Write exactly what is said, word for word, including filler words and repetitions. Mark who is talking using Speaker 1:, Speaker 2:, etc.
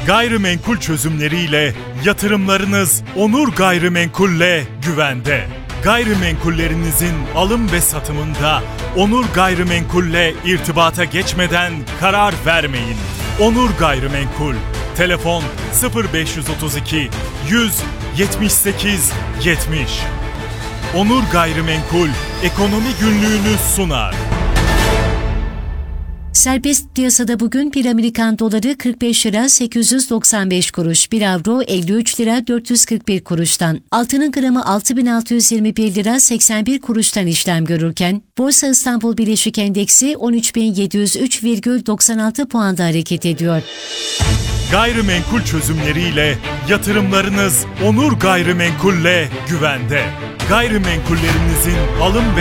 Speaker 1: Gayrimenkul çözümleriyle yatırımlarınız Onur Gayrimenkul'le güvende. Gayrimenkullerinizin alım ve satımında Onur Gayrimenkul'le irtibata geçmeden karar vermeyin. Onur Gayrimenkul. Telefon sıfır beş otuz iki yüz yetmiş sekiz yetmiş. Onur Gayrimenkul ekonomi günlüğünü sunar.
Speaker 2: Serbest piyasada bugün bir Amerikan doları kırk beş lira sekiz yüz doksan beş kuruş, bir avro elli üç lira dört yüz kırk bir kuruştan, altının gramı altı bin altı yüz yirmi bir lira seksen bir kuruştan işlem görürken, Borsa İstanbul Bileşik Endeksi on üç bin yedi yüz üç virgül doksan altı puanda hareket ediyor.
Speaker 1: Gayrimenkul çözümleriyle yatırımlarınız Onur Gayrimenkul'le güvende. Gayrimenkullerinizin alım ve